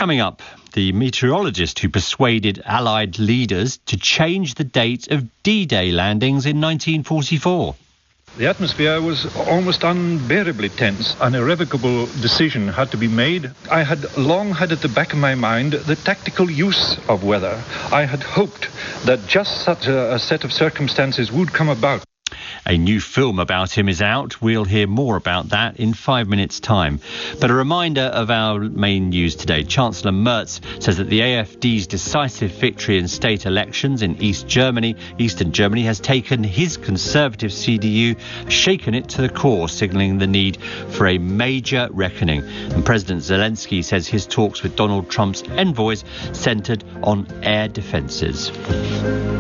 Coming up, the meteorologist who persuaded Allied leaders to change the date of D-Day landings in 1944. The atmosphere was almost unbearably tense. An irrevocable decision had to be made. I had long had at the back of my mind the tactical use of weather. I had hoped that just such a set of circumstances would come about. A new film about him is out. We'll hear more about that in 5 minutes' time. But a reminder of our main news today. Chancellor Merz says that the AfD's decisive victory in state elections in Eastern Germany, has taken his conservative CDU, shaken it to the core, signalling the need for a major reckoning. And President Zelensky says his talks with Donald Trump's envoys centred on air defences.